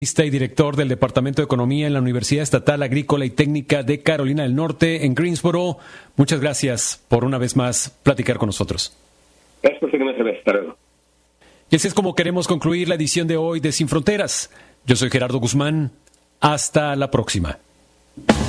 y director del Departamento de Economía en la Universidad Estatal Agrícola y Técnica de Carolina del Norte en Greensboro. Muchas gracias por una vez más platicar con nosotros. Gracias por tenerme otra vez. Hasta luego. Y así es como queremos concluir la edición de hoy de Sin Fronteras. Yo soy Gerardo Guzmán. Hasta la próxima.